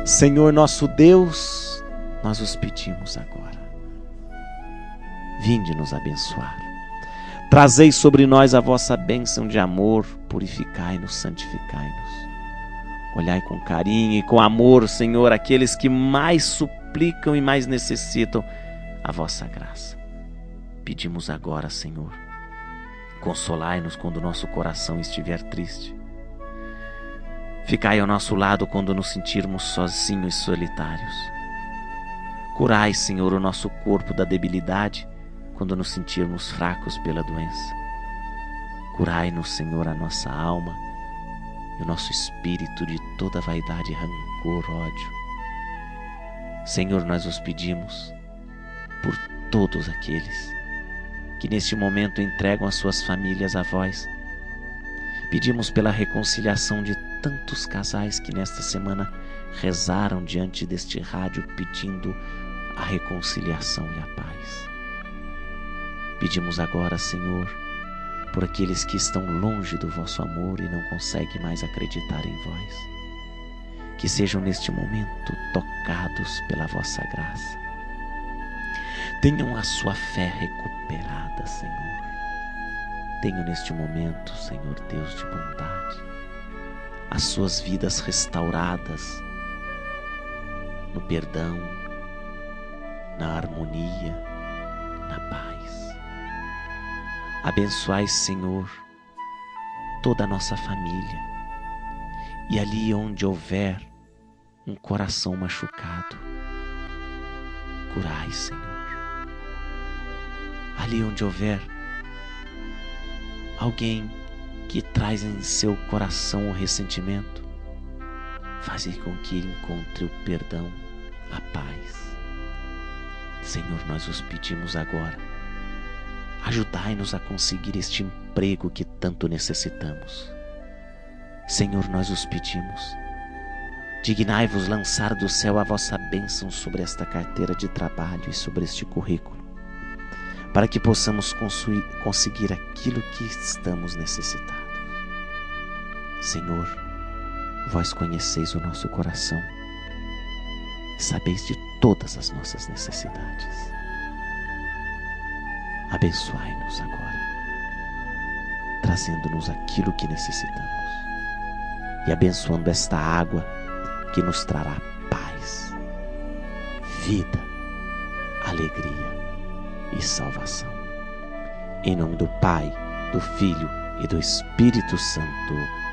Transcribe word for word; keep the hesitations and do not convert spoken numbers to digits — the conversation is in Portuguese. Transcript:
Senhor nosso Deus, nós os pedimos agora. Vinde nos abençoar. Trazei sobre nós a vossa bênção de amor, purificai-nos, santificai-nos. Olhai com carinho e com amor, Senhor, aqueles que mais suplicam e mais necessitam a vossa graça. Pedimos agora, Senhor, consolai-nos quando o nosso coração estiver triste. Ficai ao nosso lado quando nos sentirmos sozinhos e solitários. Curai, Senhor, o nosso corpo da debilidade quando nos sentirmos fracos pela doença. Curai-nos, Senhor, a nossa alma e o nosso espírito de toda vaidade, rancor, ódio. Senhor, nós os pedimos por todos aqueles que neste momento entregam as suas famílias a vós. Pedimos pela reconciliação de tantos casais que nesta semana rezaram diante deste rádio pedindo a reconciliação e a paz. Pedimos agora, Senhor, por aqueles que estão longe do vosso amor e não conseguem mais acreditar em vós, que sejam neste momento tocados pela vossa graça. Tenham a sua fé recuperada, Senhor. Tenham neste momento, Senhor Deus de bondade, as suas vidas restauradas no perdão, na harmonia, na paz. Abençoai, Senhor, toda a nossa família, e ali onde houver um coração machucado, curai, Senhor. Ali onde houver alguém que traz em seu coração o ressentimento, faze com que ele encontre o perdão, a paz. Senhor, nós os pedimos agora, ajudai-nos a conseguir este emprego que tanto necessitamos. Senhor, nós os pedimos, dignai-vos lançar do céu a vossa bênção sobre esta carteira de trabalho e sobre este currículo, para que possamos conseguir aquilo que estamos necessitados. Senhor, vós conheceis o nosso coração e sabeis de todas as nossas necessidades. Abençoai-nos agora, trazendo-nos aquilo que necessitamos e abençoando esta água que nos trará paz, vida, alegria e salvação. Em nome do Pai, do Filho e do Espírito Santo.